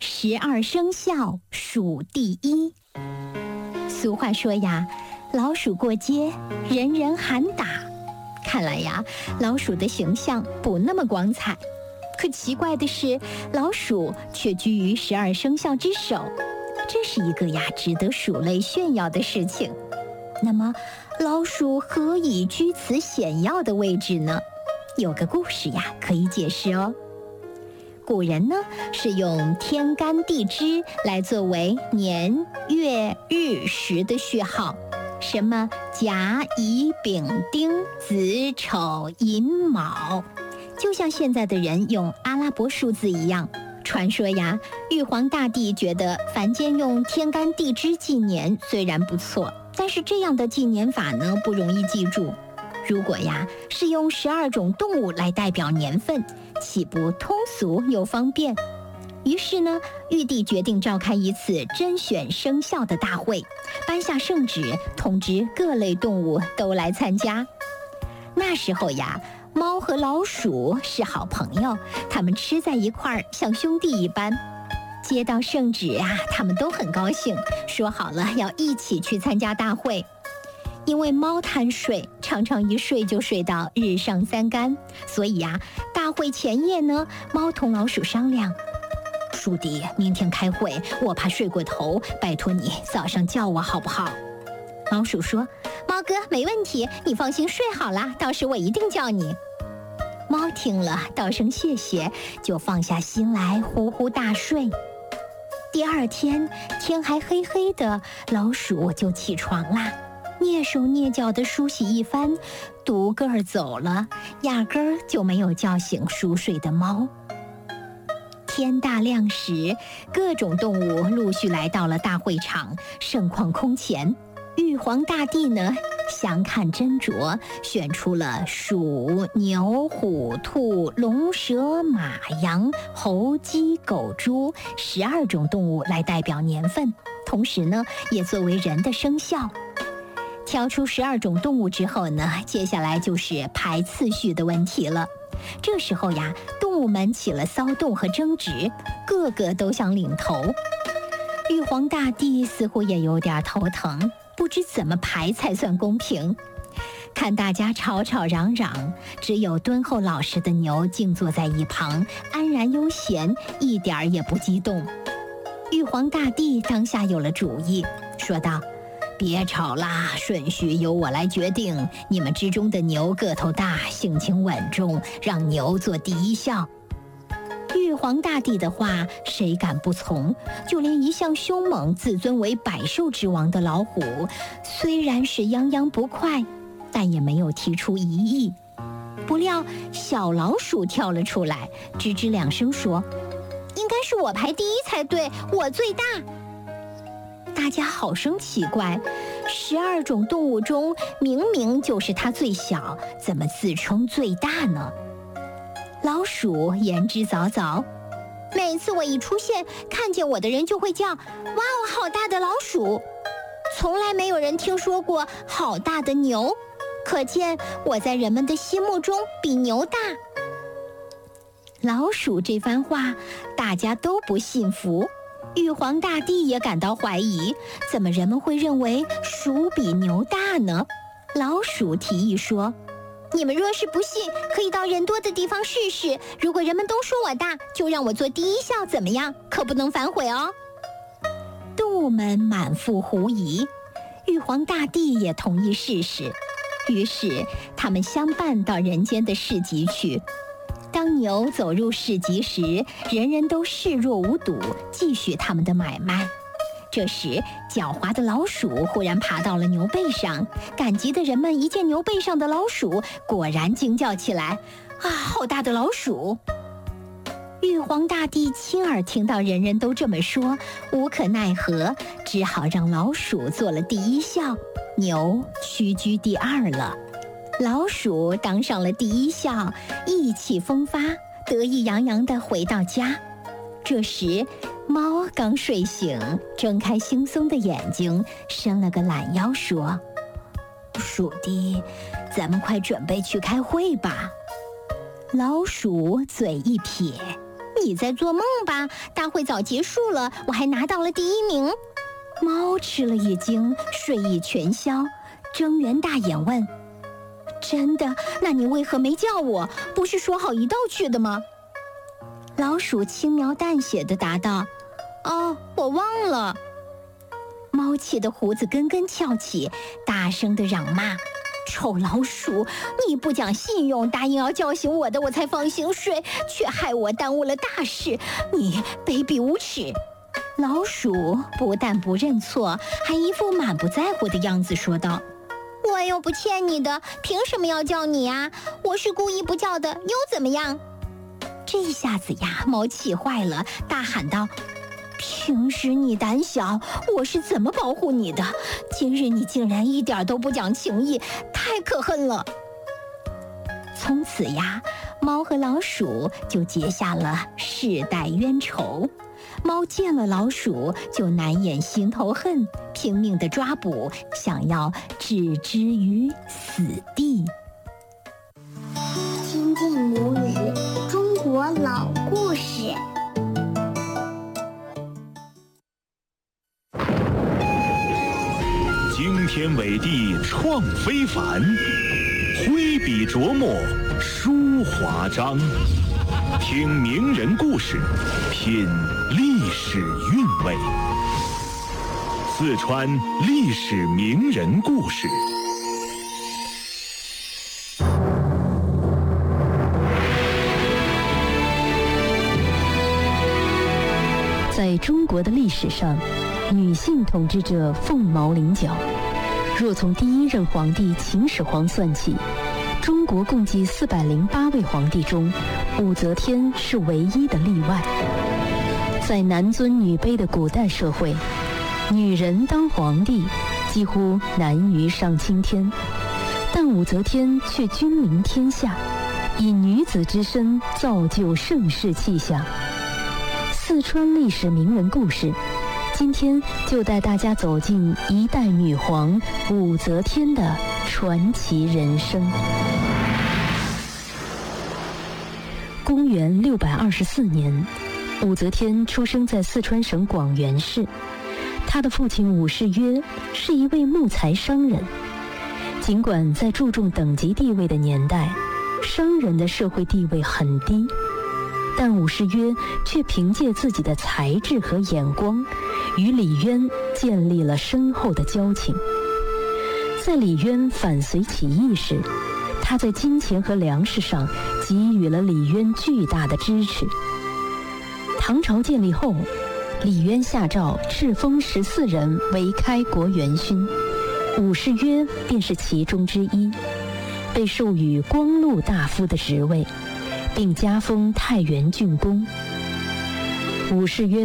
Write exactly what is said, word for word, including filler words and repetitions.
十二生肖数第一。俗话说呀，老鼠过街，人人喊打。看来呀，老鼠的形象不那么光彩。可奇怪的是，老鼠却居于十二生肖之首，这是一个呀值得鼠类炫耀的事情。那么，老鼠何以居此显耀的位置呢？有个故事呀可以解释哦。古人呢是用天干地支来作为年月日时的序号，什么甲乙丙丁子丑寅卯，就像现在的人用阿拉伯数字一样。传说呀，玉皇大帝觉得凡间用天干地支纪年虽然不错，但是这样的纪年法呢不容易记住。如果呀是用十二种动物来代表年份，岂不通俗又方便？于是呢，玉帝决定召开一次甄选生肖的大会，颁下圣旨，通知各类动物都来参加。那时候呀，猫和老鼠是好朋友，它们吃在一块儿，像兄弟一般。接到圣旨啊，他们都很高兴，说好了要一起去参加大会。因为猫贪睡，常常一睡就睡到日上三竿，所以呀，大会前夜呢，猫同老鼠商量，鼠弟，明天开会，我怕睡过头，拜托你早上叫我好不好？老鼠说，猫哥没问题，你放心睡好了，到时我一定叫你。猫听了道声谢谢，就放下心来呼呼大睡。第二天天还黑黑的，老鼠就起床啦，蹑手蹑脚地梳洗一番，独个儿走了，压根儿就没有叫醒熟睡的猫。天大亮时，各种动物陆续来到了大会场，盛况空前。玉皇大帝呢，详看斟酌，选出了鼠、牛、虎、兔、龙、蛇、马、羊、猴、鸡、狗、猪十二种动物来代表年份，同时呢，也作为人的生肖。挑出十二种动物之后呢，接下来就是排次序的问题了。这时候呀，动物们起了骚动和争执，个个都想领头。玉皇大帝似乎也有点头疼，不知怎么排才算公平。看大家吵吵嚷嚷，只有敦厚老实的牛静坐在一旁，安然悠闲，一点也不激动。玉皇大帝当下有了主意，说道，别吵啦，顺序由我来决定。你们之中的牛个头大，性情稳重，让牛做第一项。玉皇大帝的话谁敢不从？就连一向凶猛、自尊为百兽之王的老虎，虽然是泱泱不快，但也没有提出异议。不料小老鼠跳了出来，吱吱两声说，应该是我排第一才对，我最大。大家好生奇怪，十二种动物中明明就是它最小，怎么自称最大呢？老鼠言之凿凿，每次我一出现，看见我的人就会叫，哇哦，好大的老鼠，从来没有人听说过好大的牛，可见我在人们的心目中比牛大。老鼠这番话大家都不信服，玉皇大帝也感到怀疑，怎么人们会认为鼠比牛大呢？老鼠提议说，你们若是不信，可以到人多的地方试试，如果人们都说我大，就让我做第一项怎么样？可不能反悔哦。动物们满腹狐疑，玉皇大帝也同意试试，于是他们相伴到人间的市集去。当牛走入市集时，人人都视若无睹，继续他们的买卖。这时狡猾的老鼠忽然爬到了牛背上，赶集的人们一见牛背上的老鼠，果然惊叫起来，啊，好大的老鼠！玉皇大帝亲耳听到人人都这么说，无可奈何，只好让老鼠做了第一项，牛屈居第二了。老鼠当上了第一项，意气风发，得意洋洋地回到家。这时猫刚睡醒，睁开惺忪的眼睛，伸了个懒腰说，鼠弟，咱们快准备去开会吧。老鼠嘴一撇， 你在做梦吧，大会早结束了，我还拿到了第一名。猫吃了一惊，睡意全消，睁圆大眼问：真的？那你为何没叫我？不是说好一道去的吗？老鼠轻描淡写地答道：哦，我忘了。猫气得胡子根根翘起，大声地嚷骂：臭老鼠，你不讲信用，答应要叫醒我的，我才放心睡，却害我耽误了大事，你卑鄙无耻！老鼠不但不认错，还一副满不在乎的样子说道：我又不欠你的，凭什么要叫你啊？我是故意不叫的，又怎么样？这下子呀，猫气坏了，大喊道：平时你胆小，我是怎么保护你的？今日你竟然一点都不讲情义，太可恨了！从此呀，猫和老鼠就结下了世代冤仇。猫见了老鼠就难掩心头恨，拼命地抓捕，想要置之于死地。 亲近母语，中国老故事。 惊天伟地创非凡，挥笔琢磨书华章。听名人故事，品历史韵味。四川历史名人故事。 在中国的历史上，女性统治者凤毛麟角。若从第一任皇帝秦始皇算起，中国共计四百零八位皇帝中，武则天是唯一的例外。在男尊女卑的古代社会，女人当皇帝几乎难于上青天，但武则天却君临天下，以女子之身造就盛世气象。四川历史名人故事，今天就带大家走进一代女皇武则天的传奇人生。公元六百二十四年，武则天出生在四川省广元市。她的父亲武士约是一位木材商人。尽管在注重等级地位的年代，商人的社会地位很低，但武士约却凭借自己的才智和眼光，与李渊建立了深厚的交情。在李渊反隋起义时，他在金钱和粮食上给予了李渊巨大的支持。唐朝建立后，李渊下诏敕封十四人为开国元勋，武士约便是其中之一，被授予光禄大夫的职位，并加封太原郡公。武士约